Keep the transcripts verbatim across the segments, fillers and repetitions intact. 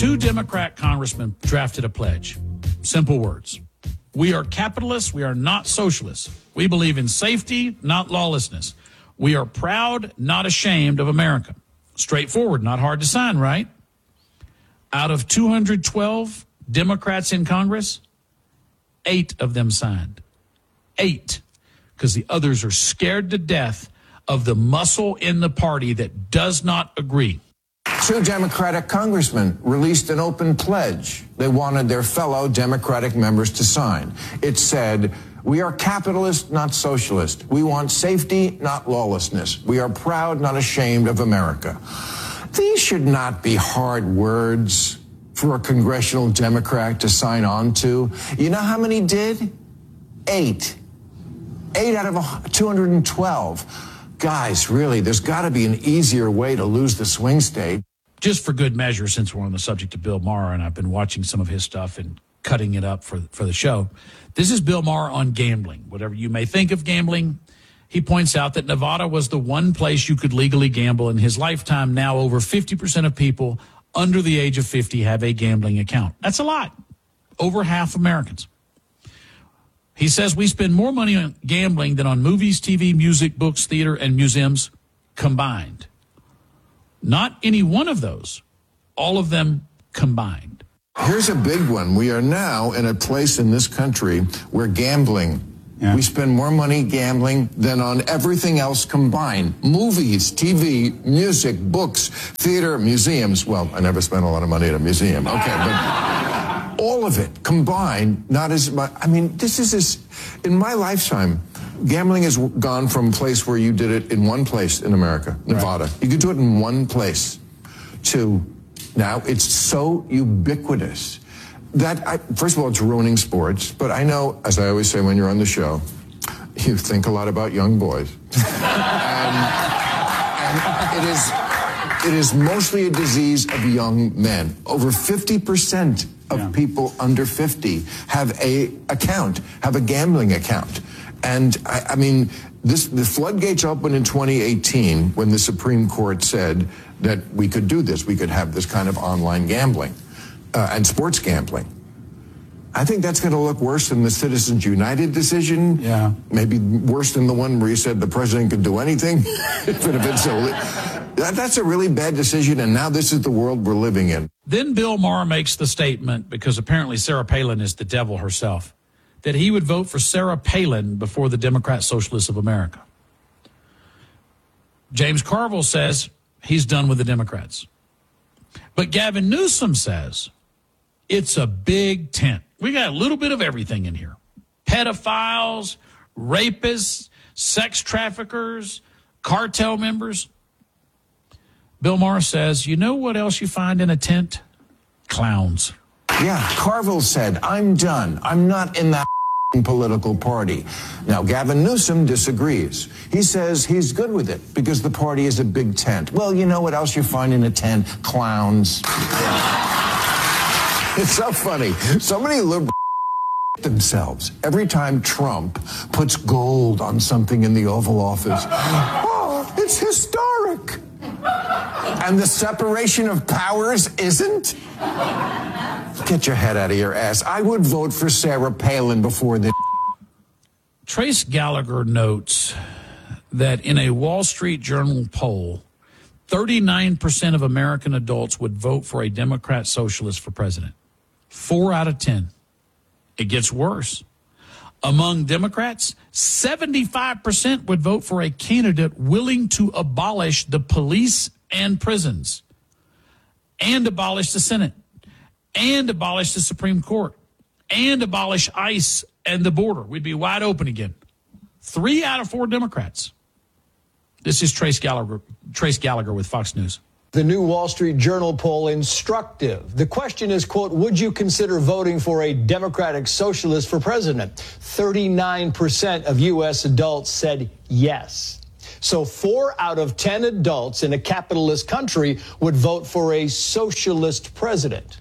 Two Democrat congressmen drafted a pledge. Simple words. We are capitalists. We are not socialists. We believe in safety, not lawlessness. We are proud, not ashamed of America. Straightforward, not hard to sign, right? Out of two hundred twelve Democrats in Congress, eight of them signed. Eight. Because the others are scared to death of the muscle in the party that does not agree. Two Democratic congressmen released an open pledge they wanted their fellow Democratic members to sign. It said, we are capitalist, not socialist. We want safety, not lawlessness. We are proud, not ashamed of America. These should not be hard words for a congressional Democrat to sign on to. You know how many did? Eight. Eight out of two hundred twelve. Guys, really, there's got to be an easier way to lose the swing state. Just for good measure, since we're on the subject of Bill Maher, and I've been watching some of his stuff and cutting it up for, for the show, this is Bill Maher on gambling. Whatever you may think of gambling, he points out that Nevada was the one place you could legally gamble in his lifetime. Now over fifty percent of people under the age of fifty have a gambling account. That's a lot. Over half Americans. He says we spend more money on gambling than on movies, T V, music, books, theater, and museums combined. Not any one of those. All of them combined. Here's a big one. We are now in a place in this country where gambling, yeah. we spend more money gambling than on everything else combined. Movies, T V, music, books, theater, museums. Well, I never spent a lot of money at a museum. Okay, but all of it combined, not as much. I mean, this is this, in my lifetime, gambling has gone from a place where you did it in one place in America, Nevada. Right. You could do it in one place, to now it's so ubiquitous that, I, first of all, it's ruining sports. But I know, as I always say when you're on the show, you think a lot about young boys. and, and it is, it is mostly a disease of young men. Over fifty percent of yeah. people under fifty have a account, have a gambling account. And I, I mean, this, the floodgates opened in twenty eighteen when the Supreme Court said that we could do this. We could have this kind of online gambling uh, and sports gambling. I think that's going to look worse than the Citizens United decision. Yeah. Maybe worse than the one where you said the president could do anything. If it had been so. That, that's a really bad decision, and now this is the world we're living in. Then Bill Maher makes the statement, because apparently Sarah Palin is the devil herself, that he would vote for Sarah Palin before the Democrat Socialists of America. James Carville says he's done with the Democrats. But Gavin Newsom says it's a big tent. We got a little bit of everything in here. Pedophiles, rapists, sex traffickers, cartel members. Bill Maher says, you know what else you find in a tent? Clowns. Yeah, Carville said, I'm done. I'm not in that political party. Now, Gavin Newsom disagrees. He says he's good with it because the party is a big tent. Well, you know what else you find in a tent? Clowns. It's so funny. So many liberals themselves every time Trump puts gold on something in the Oval Office. Oh, it's historic. And the separation of powers isn't? Get your head out of your ass. I would vote for Sarah Palin before the... Trace Gallagher notes that in a Wall Street Journal poll, thirty-nine percent of American adults would vote for a Democrat socialist for president. Four out of ten. It gets worse. Among Democrats, seventy-five percent would vote for a candidate willing to abolish the police and prisons, and abolish the Senate, and abolish the Supreme Court, and abolish ICE and the border. We'd be wide open again. Three out of four Democrats. This is Trace Gallagher, Trace Gallagher with Fox News. The new Wall Street Journal poll instructive. The question is, quote, would you consider voting for a Democratic socialist for president? thirty-nine percent of U S adults said yes. So four out of ten adults in a capitalist country would vote for a socialist president.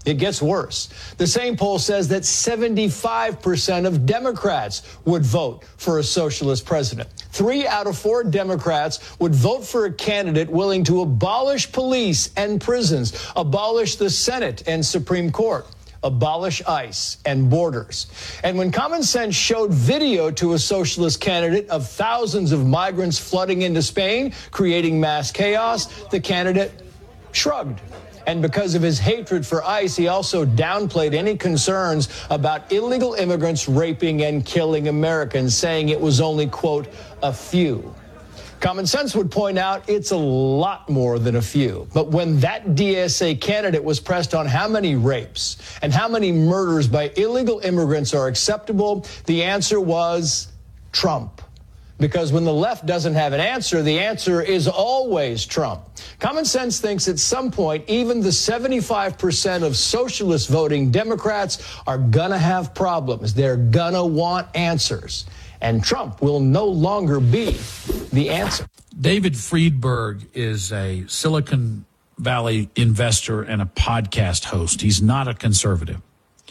It gets worse. The same poll says that seventy-five percent of Democrats would vote for a socialist president. Three out of four Democrats would vote for a candidate willing to abolish police and prisons, abolish the Senate and Supreme Court, abolish ICE and borders. And when Common Sense showed video to a socialist candidate of thousands of migrants flooding into Spain, creating mass chaos, the candidate shrugged. And because of his hatred for ICE, he also downplayed any concerns about illegal immigrants raping and killing Americans, saying it was only, quote, a few. Common Sense would point out it's a lot more than a few. But when that D S A candidate was pressed on how many rapes and how many murders by illegal immigrants are acceptable, the answer was Trump. Because when the left doesn't have an answer, the answer is always Trump. Common Sense thinks at some point, even the seventy-five percent of socialist voting Democrats are going to have problems. They're going to want answers. And Trump will no longer be the answer. David Friedberg is a Silicon Valley investor and a podcast host. He's not a conservative.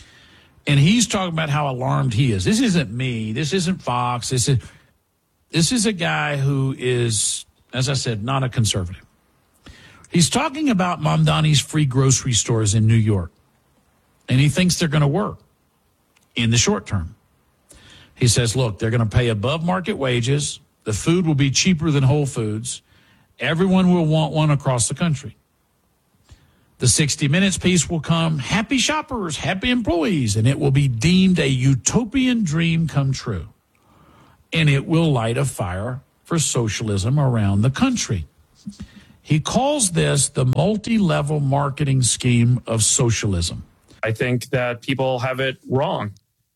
And he's talking about how alarmed he is. This isn't me. This isn't Fox. This is... This is a guy who is, as I said, not a conservative. He's talking about Mamdani's free grocery stores in New York, and he thinks they're going to work in the short term. He says, look, they're going to pay above market wages. The food will be cheaper than Whole Foods. Everyone will want one across the country. The sixty minutes piece will come, happy shoppers, happy employees, and it will be deemed a utopian dream come true. And it will light a fire for socialism around the country. He calls this the multi-level marketing scheme of socialism. I think that people have it wrong.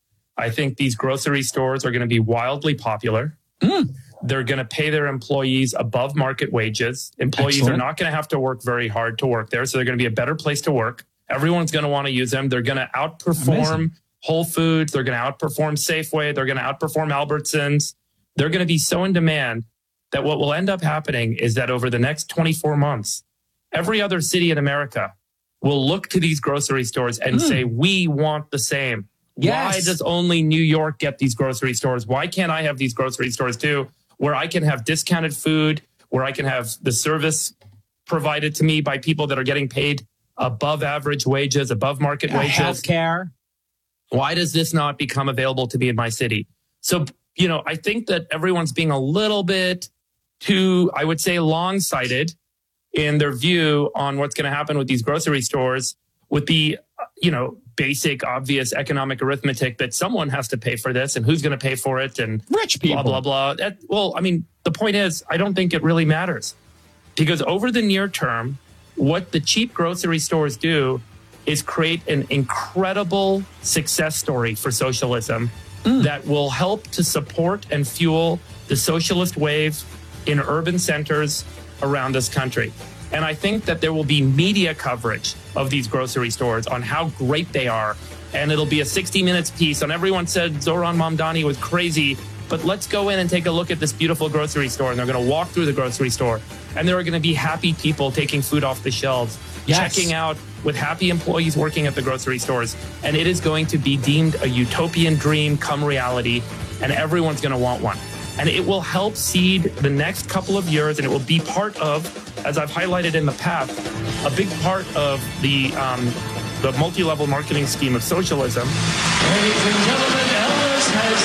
I think these grocery stores are going to be wildly popular. Mm. They're going to pay their employees above market wages. Employees Excellent. Are not going to have to work very hard to work there, so they're going to be a better place to work. Everyone's going to want to use them. They're going to outperform Amazing. Whole Foods. They're going to outperform Safeway. They're going to outperform Albertsons. They're going to be so in demand that what will end up happening is that over the next twenty-four months, every other city in America will look to these grocery stores and mm. say, we want the same. Yes. Why does only New York get these grocery stores? Why can't I have these grocery stores too, where I can have discounted food, where I can have the service provided to me by people that are getting paid above average wages, above market uh, wages? Healthcare. Why does this not become available to me in my city? So, you know, I think that everyone's being a little bit too, I would say, long-sighted in their view on what's going to happen with these grocery stores, with the, you know, basic, obvious economic arithmetic that someone has to pay for this and who's going to pay for it and rich people, blah, blah, blah. That, well, I mean, the point is, I don't think it really matters, because over the near term, what the cheap grocery stores do is create an incredible success story for socialism mm. that will help to support and fuel the socialist wave in urban centers around this country. And I think that there will be media coverage of these grocery stores on how great they are. And it'll be a sixty minutes piece on everyone said Zoran Mamdani was crazy, but let's go in and take a look at this beautiful grocery store. And they're going to walk through the grocery store, and there are going to be happy people taking food off the shelves, yes. checking out with happy employees working at the grocery stores. And it is going to be deemed a utopian dream come reality, and everyone's going to want one. And it will help seed the next couple of years, and it will be part of, as I've highlighted in the past, a big part of the um, the multi-level marketing scheme of socialism. Ladies and gentlemen, Elvis has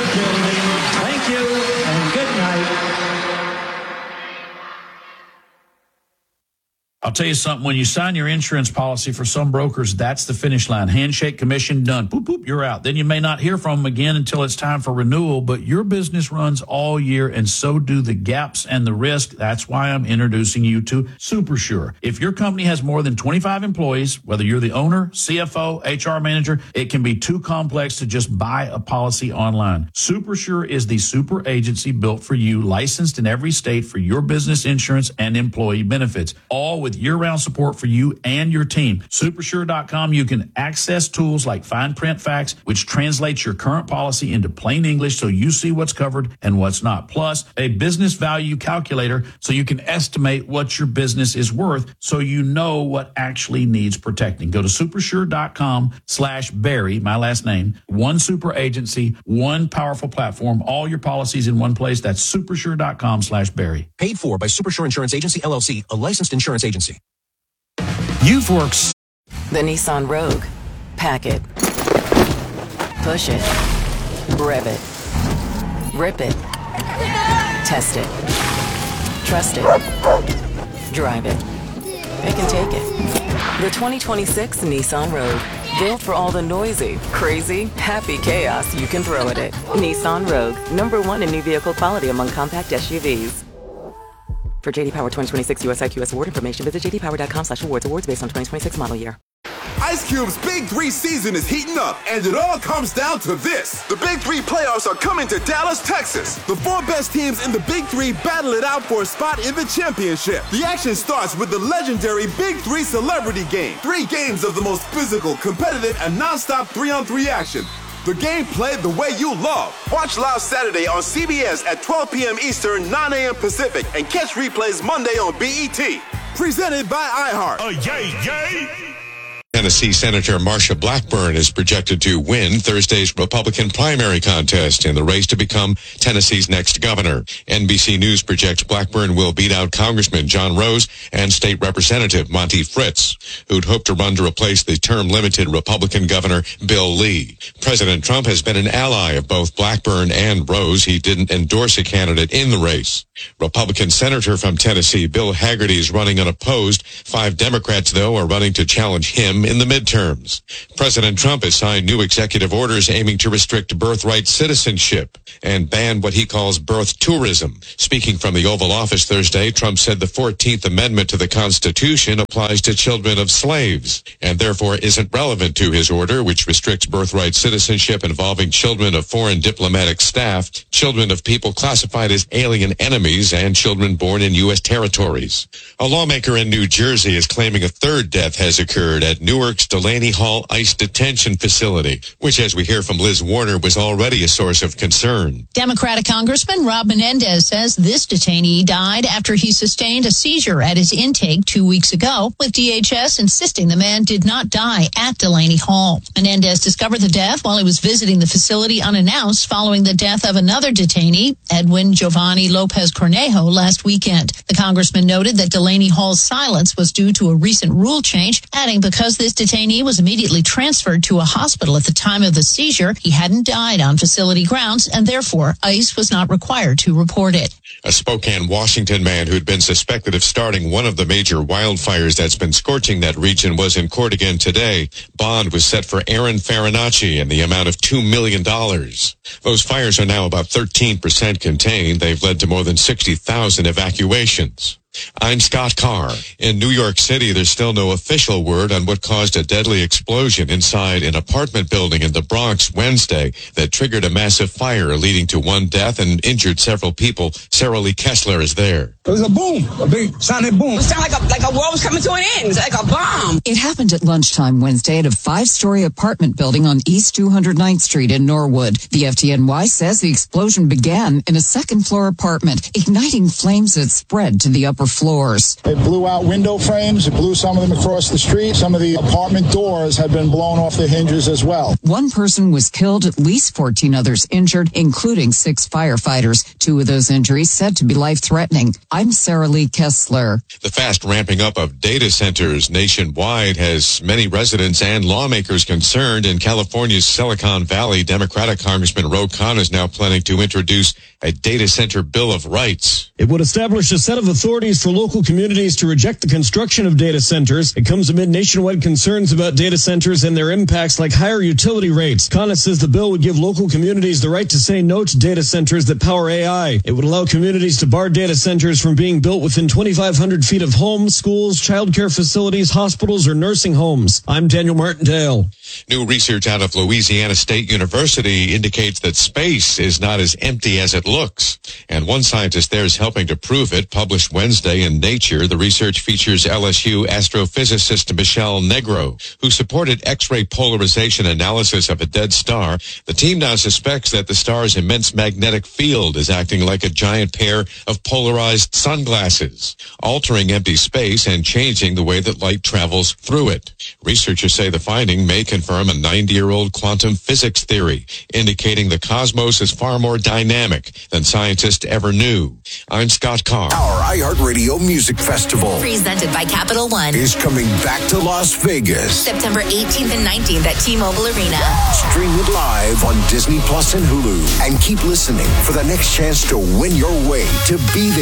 left the building. Thank you, and good night. I'll tell you something. When you sign your insurance policy, for some brokers, that's the finish line. Handshake, commission, done. Boop, boop, you're out. Then you may not hear from them again until it's time for renewal, but your business runs all year, and so do the gaps and the risk. That's why I'm introducing you to SuperSure. If your company has more than twenty-five employees, whether you're the owner, C F O, H R manager, it can be too complex to just buy a policy online. SuperSure is the super agency built for you, licensed in every state for your business insurance and employee benefits, all with year-round support for you and your team. Supersure dot com, you can access tools like fine print facts, which translates your current policy into plain English so you see what's covered and what's not. Plus, a business value calculator so you can estimate what your business is worth so you know what actually needs protecting. Go to supersure dot com slash Barry, my last name, one super agency, one powerful platform, all your policies in one place. That's supersure dot com slash Barry. Paid for by Supersure Insurance Agency, L L C, a licensed insurance agency. You've worked. The Nissan Rogue. Pack it. Push it. Rev it. Rip it. Test it. Trust it. Drive it. It can take it. The twenty twenty-six Nissan Rogue. Built for all the noisy, crazy, happy chaos you can throw at it. Nissan Rogue. Number one in new vehicle quality among compact S U Vs. For J D Power twenty twenty-six U S I Q S award information, visit j d power dot com slash awards. Awards based on twenty twenty-six model year. Ice Cube's Big Three season is heating up, and it all comes down to this. The Big Three playoffs are coming to Dallas, Texas. The four best teams in the Big Three battle it out for a spot in the championship. The action starts with the legendary Big Three Celebrity Game. Three games of the most physical, competitive, and nonstop three-on-three action. The game played the way you love. Watch live Saturday on C B S at twelve p.m. Eastern, nine a.m. Pacific, and catch replays Monday on B E T. Presented by iHeart. Oh, yay, yay! Tennessee Senator Marsha Blackburn is projected to win Thursday's Republican primary contest in the race to become Tennessee's next governor. N B C News projects Blackburn will beat out Congressman John Rose and State Representative Monty Fritz, who'd hoped to run to replace the term-limited Republican Governor Bill Lee. President Trump has been an ally of both Blackburn and Rose. He didn't endorse a candidate in the race. Republican Senator from Tennessee Bill Hagerty is running unopposed. Five Democrats, though, are running to challenge him in the midterms. President Trump has signed new executive orders aiming to restrict birthright citizenship and ban what he calls birth tourism. Speaking from the Oval Office Thursday, Trump said the fourteenth Amendment to the Constitution applies to children of slaves and therefore isn't relevant to his order, which restricts birthright citizenship involving children of foreign diplomatic staff, children of people classified as alien enemies, and children born in U S territories. A lawmaker in New Jersey is claiming a third death has occurred at Newark's Delaney Hall ICE detention facility, which, as we hear from Liz Warner, was already a source of concern. Democratic Congressman Rob Menendez says this detainee died after he sustained a seizure at his intake two weeks ago, with D H S insisting the man did not die at Delaney Hall. Menendez discovered the death while he was visiting the facility unannounced following the death of another detainee, Edwin Giovanni Lopez Cornejo, last weekend. The congressman noted that Delaney Hall's silence was due to a recent rule change, adding because this detainee was immediately transferred to a hospital at the time of the seizure, he hadn't died on facility grounds, and therefore ICE was not required to report it. A Spokane, Washington man who'd been suspected of starting one of the major wildfires that's been scorching that region was in court again today. Bond was set for Aaron Farinacci in the amount of two million dollars. Those fires are now about thirteen percent contained. They've led to more than sixty thousand evacuations. I'm Scott Carr. In New York City, there's still no official word on what caused a deadly explosion inside an apartment building in the Bronx Wednesday that triggered a massive fire, leading to one death and injured several people. Sarah Lee Kessler is there. It was a boom, a big sonic boom. It sounded like a, like a world was coming to an end. It was like a bomb. It happened at lunchtime Wednesday at a five-story apartment building on East two hundred ninth Street in Norwood. The F D N Y says the explosion began in a second-floor apartment, igniting flames that spread to the upper floors. It blew out window frames. It blew some of them across the street. Some of the apartment doors had been blown off their hinges as well. One person was killed, at least fourteen others injured, including six firefighters. Two of those injuries said to be life-threatening. I'm Sarah Lee Kessler. The fast ramping up of data centers nationwide has many residents and lawmakers concerned. In California's Silicon Valley, Democratic Congressman Ro Khanna is now planning to introduce a data center bill of rights. It would establish a set of authorities for local communities to reject the construction of data centers. It comes amid nationwide concerns about data centers and their impacts, like higher utility rates. Khanna says the bill would give local communities the right to say no to data centers that power A I. It would allow communities to bar data centers from being built within twenty-five hundred feet of homes, schools, childcare facilities, hospitals, or nursing homes. I'm Daniel Martindale. New research out of Louisiana State University indicates that space is not as empty as it looks. And one scientist there is helping to prove it. Published Wednesday in Nature, the research features L S U astrophysicist Michelle Negro, who supported X-ray polarization analysis of a dead star. The team now suspects that the star's immense magnetic field is acting like a giant pair of polarized sunglasses, altering empty space and changing the way that light travels through it. Researchers say the finding may confirm a ninety-year-old quantum physics theory, indicating the cosmos is far more dynamic than scientists ever knew. I'm Scott Carr. Our iHeartRadio Music Festival, presented by Capital One, is coming back to Las Vegas. September eighteenth and nineteenth at T-Mobile Arena. Stream it live on Disney Plus and Hulu. And keep listening for the next chance to win your way to be there.